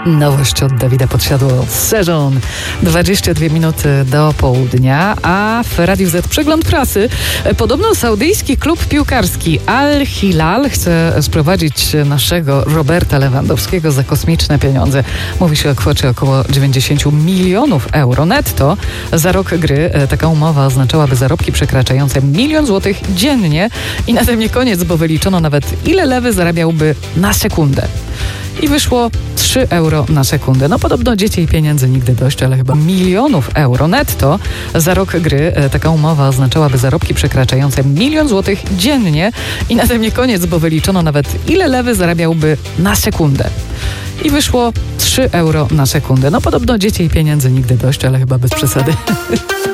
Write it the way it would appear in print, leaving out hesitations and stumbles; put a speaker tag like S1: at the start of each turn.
S1: Nowość od Dawida Podsiadło. Sezon 22 minuty do południa, a w Radiu Z przegląd prasy. Podobno saudyjski klub piłkarski Al Hilal chce sprowadzić naszego Roberta Lewandowskiego za kosmiczne pieniądze. Mówi się o kwocie około 90 milionów euro netto za rok gry. Taka umowa oznaczałaby zarobki przekraczające 1 000 000 złotych dziennie i na tym nie koniec, bo wyliczono nawet, ile lewy zarabiałby na sekundę. I wyszło 3 euro na sekundę. No podobno dzieci i pieniędzy nigdy dość, ale chyba milionów euro netto za rok gry. Taka umowa oznaczałaby zarobki przekraczające 1 000 000 złotych dziennie i na tym nie koniec, bo wyliczono nawet, ile lewy zarabiałby na sekundę. I wyszło 3 euro na sekundę. No podobno dzieci i pieniędzy nigdy dość, ale chyba bez przesady.